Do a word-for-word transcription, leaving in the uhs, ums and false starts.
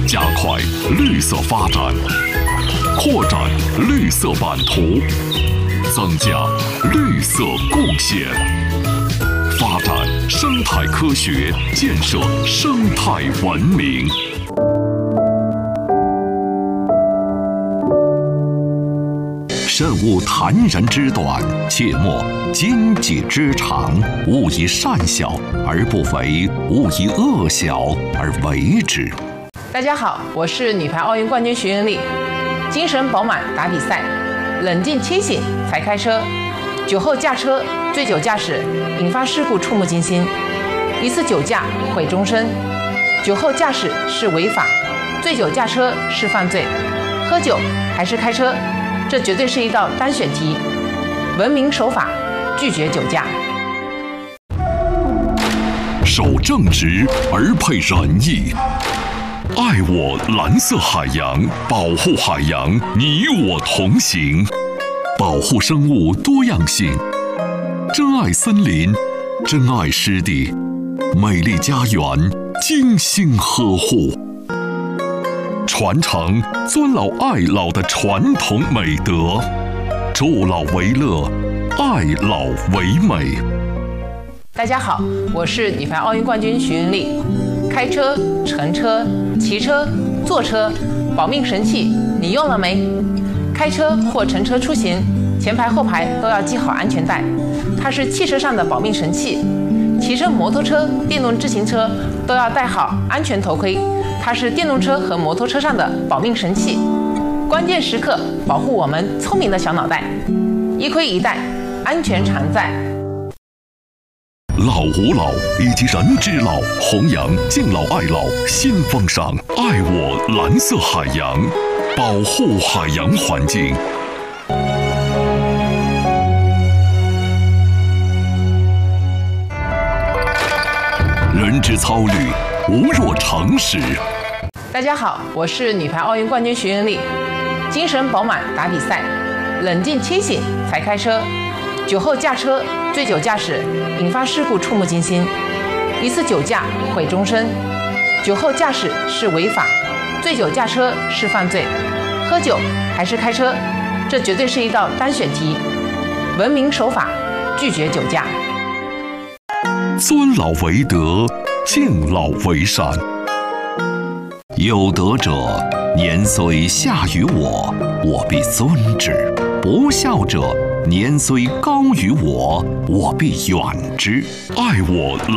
加快绿色发展，扩展绿色版图，增加绿色贡献，发展生态科学，建设生态文明。慎勿谈人之短，切莫奸己之长。勿以善小而不为，勿以恶小而为之。 大家好，我是女排奥运冠军徐云丽。精神饱满打比赛，冷静清醒才开车。酒后驾车、醉酒驾驶引发事故触目惊心，一次酒驾毁终身。酒后驾驶是违法，醉酒驾车是犯罪。喝酒还是开车？这绝对是一道单选题。文明守法，拒绝酒驾。 守正直而配仁义，爱我蓝色海洋，保护海洋，你我同行。保护生物多样性，珍爱森林，珍爱湿地，美丽家园，精心呵护。传承尊老爱老的传统美德，助老为乐，爱老为美。 大家好，我是女排奥运冠军徐云丽。开车、乘车、骑车、坐车，保命神器你用了没？开车或乘车出行，前排后排都要系好安全带，它是汽车上的保命神器。骑车、摩托车、电动自行车都要戴好安全头盔，它是电动车和摩托车上的保命神器。关键时刻保护我们聪明的小脑袋，一盔一带，安全常在。 老吾老以及人之老，弘扬敬老爱老新风尚，爱我蓝色海洋，保护海洋环境。人之操虑，无若诚实。 大家好，我是女排奥运冠军徐云丽。精神饱满打比赛，冷静清醒才开车。酒后驾车、醉酒驾驶引发事故触目惊心，一次酒驾毁终身。酒后驾驶是违法，醉酒驾车是犯罪。喝酒还是开车？这绝对是一道单选题。文明守法，拒绝酒驾。 尊老为德，敬老为善。有德者，年虽下于我，我必尊之；不孝者，年虽高于我，我必远之。爱我